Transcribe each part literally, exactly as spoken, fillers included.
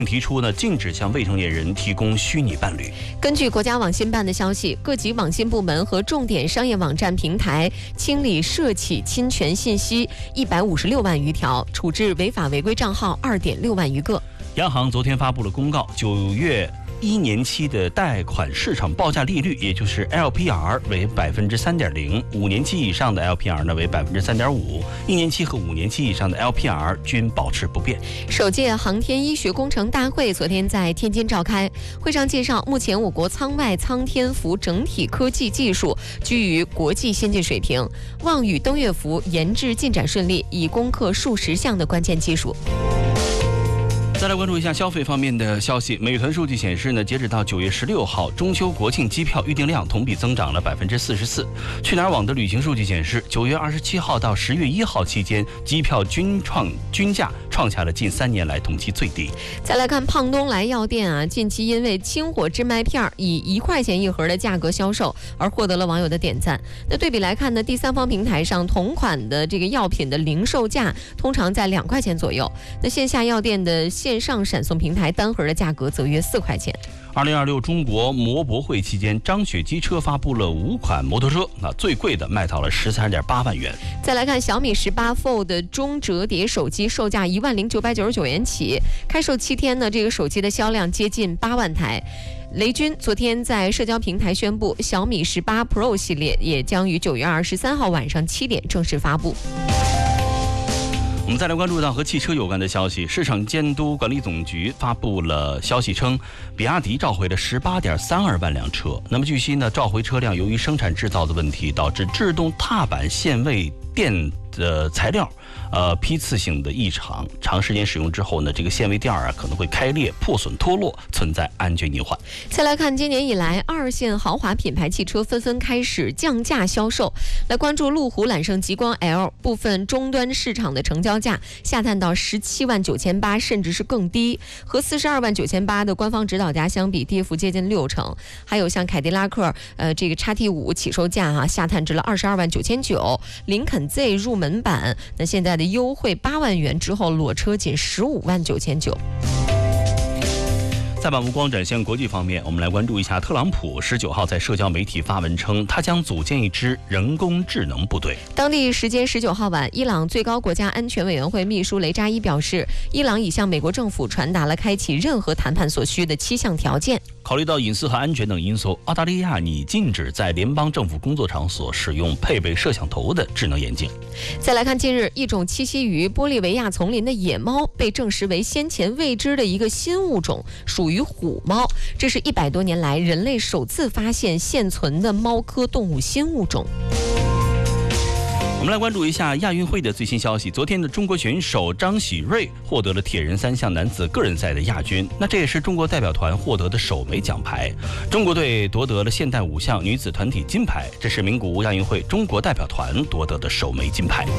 提出呢，禁止向未成年人提供虚拟伴侣。 根据国家网信办的消息，各级网信部门和重点商业网站平台清理涉企侵权信息一百五十六万余条，处置违法违规账号二点六万余个。 央行昨天发布了公告，九月一年期的贷款市场报价利率，也就是 L P R 为百分之三点零，五年期以上的 L P R 呢为百分之三点五，一年期和五年期以上的 L P R 均保持不变。 首届航天医学工程大会昨天在天津召开，会上介绍，目前我国舱外舱天服整体科技技术居于国际先进水平，望与登月服研制进展顺利，已攻克数十项的关键技术。 再来关注一下消费方面的消息。美团数据显示呢，截止到九月十六号，中秋国庆机票预订量同比增长了百分之四十四。去哪儿网的旅行数据显示，九月二十七号到十月一号期间，机票均创均价创下了近三年来同期最低。 再来看胖东来药店啊，近期因为清火芝麦片以一块钱一盒的价格销售而获得了网友的点赞。那对比来看呢，第三方平台上同款的这个药品的零售价通常在两块钱左右，那线下药店的线上闪送平台单盒的价格则约四块钱。 二零二六中国摩博会期间，张雪机车发布了五款摩托车，那最贵的卖到了十三点八万元。 再来看小米十八 Fold 的中折叠手机，售价一万零九百九十九元起，开售七天呢，这个手机的销量接近八万台。雷军昨天在社交平台宣布，小米十八 Pro 系列也将于九月二十三号晚上七点正式发布。 我们再来关注到和汽车有关的消息，市场监督管理总局发布了消息称，比亚迪召回了十八点三二万辆车。那么据悉呢，召回车辆由于生产制造的问题，导致制动踏板限位垫的材料呃批次性的异常，长时间使用之后呢，这个限位垫啊可能会开裂、破损、脱落，存在安全隐患。 再来看今年以来，二线豪华品牌汽车纷纷开始降价销售。来关注路虎揽胜极光 L 部分终端市场的成交价下探到十七万九千八，甚至是更低，和四十二万九千八的官方指导价相比，跌幅接近六成。还有像凯迪拉克呃这个 X T 五起售价啊下探至了二十二万九千九，林肯 Z 入门版那现在的优惠八万元之后，裸车仅十五万九千九。 再把目光转向国际方面，我们来关注一下特朗普十九号在社交媒体发文称，他将组建一支人工智能部队。 当地时间十九号晚，伊朗最高国家安全委员会秘书雷扎伊表示，伊朗已向美国政府传达了开启任何谈判所需的七项条件。 考虑到隐私和安全等因素，澳大利亚拟禁止在联邦政府工作场所使用配备摄像头的智能眼镜。 再来看近日，一种栖息于玻利维亚丛林的野猫被证实为先前未知的一个新物种，属于虎猫。这是一百多年来人类首次发现现存的猫科动物新物种。 我们来关注一下亚运会的最新消息。昨天的中国选手张喜睿获得了铁人三项男子个人赛的亚军，那这也是中国代表团获得的首枚奖牌。中国队夺得了现代五项女子团体金牌，这是名古屋亚运会中国代表团夺得的首枚金牌。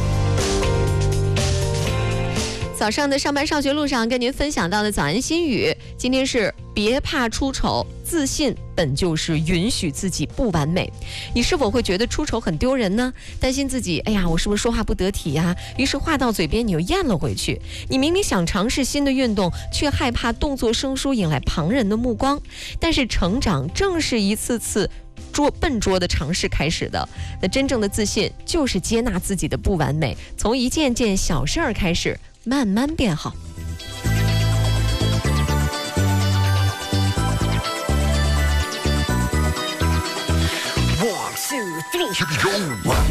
早上的上班上学路上跟您分享到的早安心语，今天是别怕出丑，自信本就是允许自己不完美。你是否会觉得出丑很丢人呢？担心自己哎呀我是不是说话不得体呀、啊？于是话到嘴边你又咽了回去。你明明想尝试新的运动，却害怕动作生疏引来旁人的目光。但是成长正是一次次拙笨拙的尝试开始的。那真正的自信就是接纳自己的不完美，从一件件小事儿开始慢慢变好。 One, two, three, go. One,